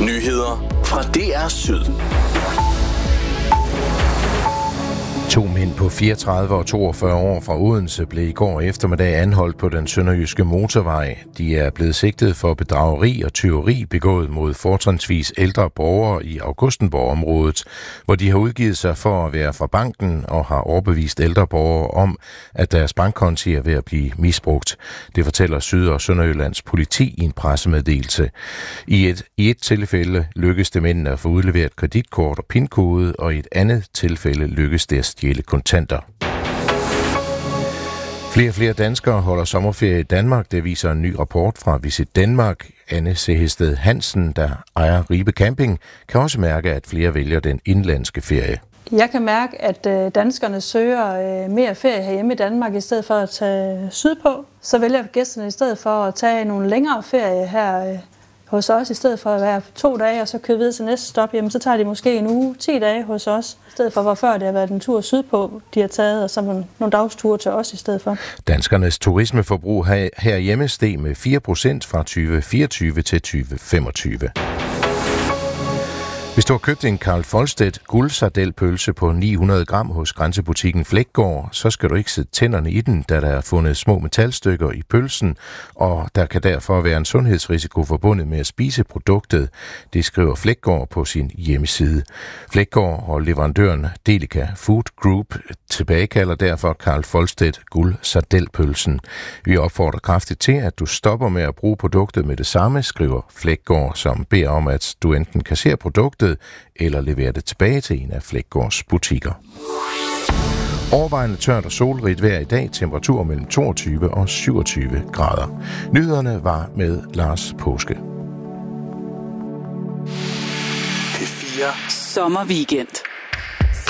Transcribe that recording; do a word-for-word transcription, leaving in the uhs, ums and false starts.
Nyheder fra D R Syd. To mænd på fireogtredive og toogfyrre år fra Odense blev i går eftermiddag anholdt på den sønderjyske motorvej. De er blevet sigtet for bedrageri og tyveri begået mod fortrinsvis ældre borgere i Augustenborg-området, hvor de har udgivet sig for at være fra banken og har overbevist ældre borgere om, at deres bankkonti er ved at blive misbrugt. Det fortæller Syd- og Sønderjyllands politi i en pressemeddelelse. I et, i et tilfælde lykkedes det mændene at få udleveret kreditkort og pinkode, og i et andet tilfælde lykkedes det at stjæle kontanter. Flere og flere danskere holder sommerferie i Danmark. Det viser en ny rapport fra Visit Danmark. Anne Sehested Hansen, der ejer Ribe Camping, kan også mærke, at flere vælger den indlandske ferie. Jeg kan mærke, at danskerne søger mere ferie herhjemme i Danmark i stedet for at tage sydpå. Så vælger gæsterne i stedet for at tage nogle længere ferie her hos os, i stedet for at være to dage og så køre videre til næste stop, jamen, så tager de måske en uge, ti dage hos os, i stedet for hvor før det har været en tur sydpå, de har taget, og så nogle, nogle dagsture til os i stedet for. Danskernes turismeforbrug her, herhjemme steg med fire procent fra tyve fireogtyve til tyve femogtyve. Hvis du har købt en Carl Folstedt guldsardelpølse på ni hundrede gram hos grænsebutikken Fleggaard, så skal du ikke sætte tænderne i den, da der er fundet små metalstykker i pølsen, og der kan derfor være en sundhedsrisiko forbundet med at spise produktet. Det skriver Fleggaard på sin hjemmeside. Fleggaard og leverandøren Delica Food Group tilbagekalder derfor Carl Folstedt guldsardelpølsen. Vi opfordrer kraftigt til, at du stopper med at bruge produktet med det samme, skriver Fleggaard, som beder om, at du enten kasserer produktet eller levere det tilbage til en af Fleggaards butikker. Overvejende tørt og solrigt vejr i dag, temperatur mellem toogtyve og syvogtyve grader. Nyhederne var med Lars Påske. P fire Sommerweekend.